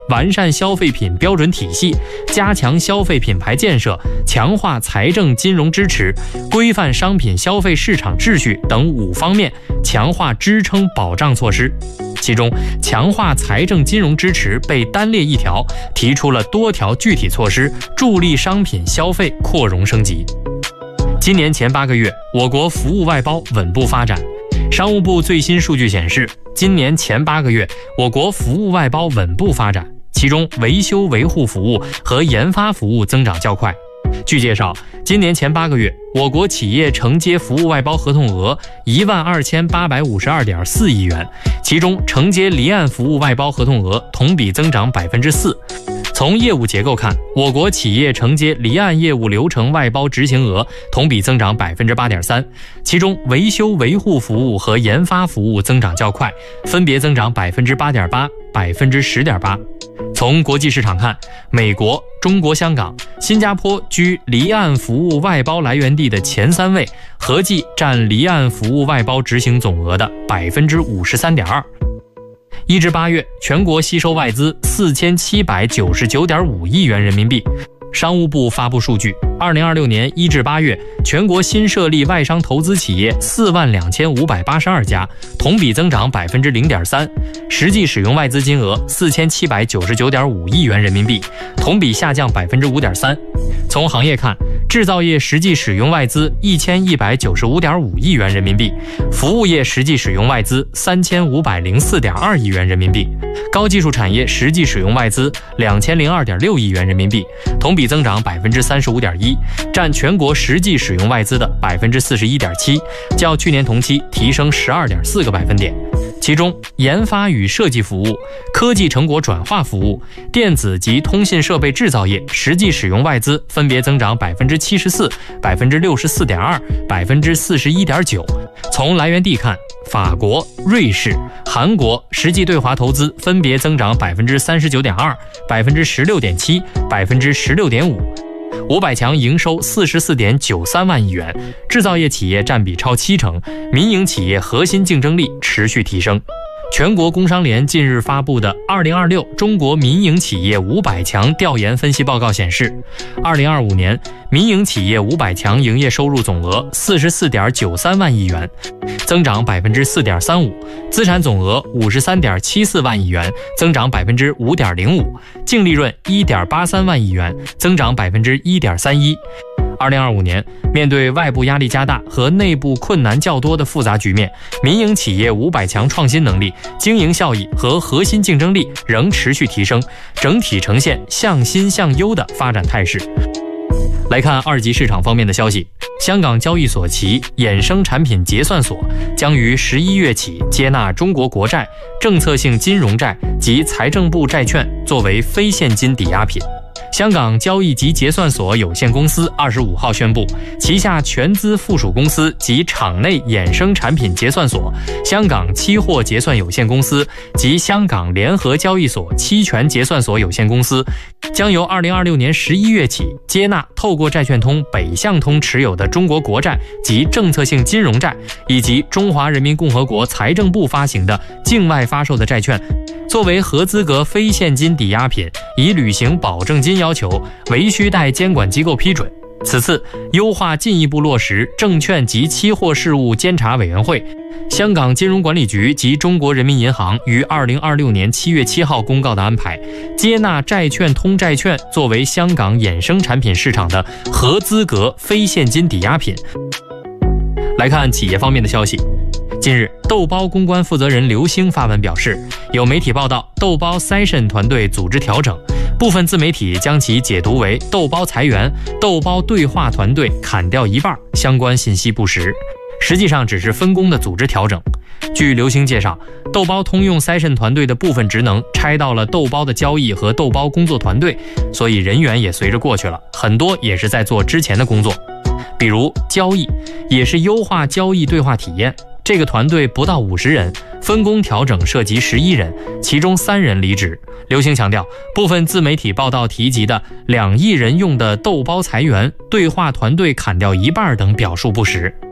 完善消费品标准体系，加强消费品牌建设，强化财政金融支持，规范商品消费市场秩序等5方面强化支撑保障措施。其中，强化财政金融支持被单列一条，提出了多条具体措施，助力商品消费扩容升级。今年前8个月，我国服务外包稳步发展。商务部最新数据显示，今年前8个月，我国服务外包稳步发展，其中维修维护服务和研发服务增长较快。据介绍，今年前8个月，我国企业承接服务外包合同额12852.4亿元，其中承接离岸服务外包合同额同比增长4%。从业务结构看，我国企业承接离岸业务流程外包执行额同比增长8.3%，其中维修维护服务和研发服务增长较快，分别增长8.8%、10.8%。从国际市场看，美国、中国香港、新加坡居离岸服务外包来源地的前3位，合计占离岸服务外包执行总额的53.2%。1至8月，全国吸收外资4799.5亿元人民币。商务部发布数据，2026年1至8月，全国新设立外商投资企业42582家，同比增长0.3%，实际使用外资金额4799.5亿元人民币，同比下降5.3%。从行业看，制造业实际使用外资1195.5亿元人民币，服务业实际使用外资3504.2亿元人民币，高技术产业实际使用外资2002.6亿元人民币，同比增长35.1%，占全国实际使用外资的41.7%，较去年同期提升12.4个百分点。其中，研发与设计服务、科技成果转化服务、电子及通信设备制造业实际使用外资分别增长74%、64.2%、41.9%。从来源地看，法国、瑞士、韩国实际对华投资分别增长39.2%、16.7%、16.5%。500强营收44.93万亿元，制造业企业占比超70%，民营企业核心竞争力持续提升。全国工商联近日发布的2026中国民营企业500强调研分析报告显示，2025年民营企业500强营业收入总额44.93万亿元，增长4.35%，资产总额53.74万亿元，增长5.05%，净利润1.83万亿元，增长1.31%。2025年，面对外部压力加大和内部困难较多的复杂局面，民营企业500强创新能力、经营效益和核心竞争力仍持续提升，整体呈现向新向优的发展态势。来看二级市场方面的消息，香港交易所旗衍生产品结算所将于11月起接纳中国国债、政策性金融债及财政部债券作为非现金抵押品。香港交易及结算所有限公司25号宣布，旗下全资附属公司及场内衍生产品结算所、香港期货结算有限公司及香港联合交易所期权结算所有限公司，将由2026年11月起接纳透过债券通、北向通持有的中国国债及政策性金融债，以及中华人民共和国财政部发行的境外发售的债券，作为合资格非现金抵押品，以履行保证金要求，唯需待监管机构批准。此次优化进一步落实证券及期货事务监察委员会、香港金融管理局及中国人民银行于2026年7月7号公告的安排，接纳债券通债券作为香港衍生产品市场的合资格非现金抵押品。来看企业方面的消息，近日，豆包公关负责人刘星发文表示，有媒体报道豆包 Session 团队组织调整，部分自媒体将其解读为豆包裁员、豆包对话团队砍掉一半，相关信息不实，实际上只是分工的组织调整。据刘星介绍，豆包通用 Session 团队的部分职能拆到了豆包的交易和豆包工作团队，所以人员也随着过去了，很多也是在做之前的工作。比如交易，也是优化交易对话体验，这个团队不到50人，分工调整涉及11人，其中3人离职。刘星强调，部分自媒体报道提及的2亿人用的豆包裁员、对话团队砍掉一半等表述不实。